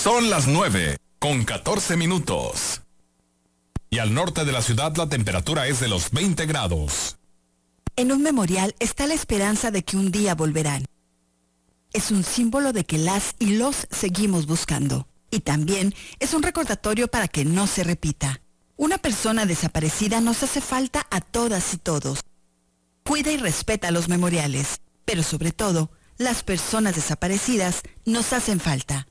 Son las 9:14. Y al norte de la ciudad la temperatura es de los 20 grados. En un memorial está la esperanza de que un día volverán. Es un símbolo de que las y los seguimos buscando. Y también es un recordatorio para que no se repita. Una persona desaparecida nos hace falta a todas y todos. Cuida y respeta los memoriales, pero sobre todo, las personas desaparecidas nos hacen falta.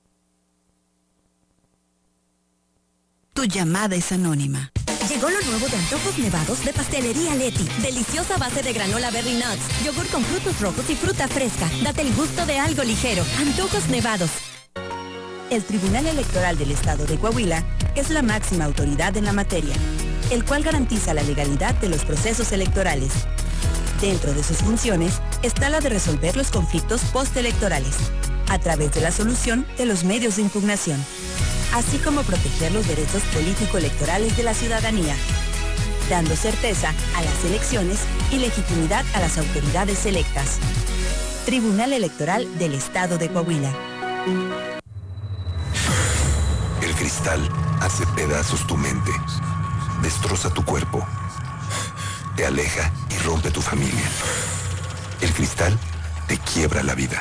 Tu llamada es anónima. Llegó lo nuevo de antojos nevados de Pastelería Leti. Deliciosa base de granola Berry Nuts, yogur con frutos rojos y fruta fresca. Date el gusto de algo ligero. Antojos nevados. El Tribunal Electoral del Estado de Coahuila es la máxima autoridad en la materia, el cual garantiza la legalidad de los procesos electorales. Dentro de sus funciones está la de resolver los conflictos postelectorales, a través de la solución de los medios de impugnación, así como proteger los derechos político-electorales de la ciudadanía, dando certeza a las elecciones y legitimidad a las autoridades electas. Tribunal Electoral del Estado de Coahuila. El cristal hace pedazos tu mente, destroza tu cuerpo, te aleja y rompe tu familia. El cristal te quiebra la vida.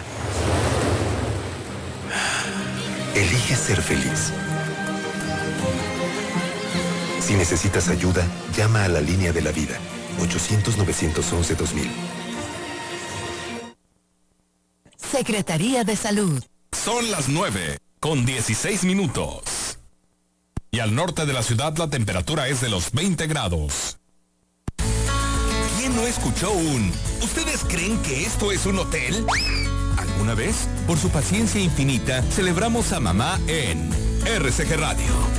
Elige ser feliz. Si necesitas ayuda, llama a la línea de la vida, 800-911-2000. Secretaría de Salud. Son las 9:16. Y al norte de la ciudad la temperatura es de los 20 grados. ¿Quién no escuchó ¿Ustedes creen que esto es un hotel? ¿Alguna vez? Por su paciencia infinita, celebramos a mamá en RCG Radio.